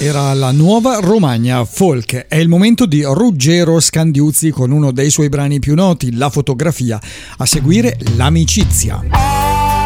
era la Nuova Romagna Folk. È il momento di Ruggero Scandiuzzi con uno dei suoi brani più noti, La fotografia. A seguire L'amicizia.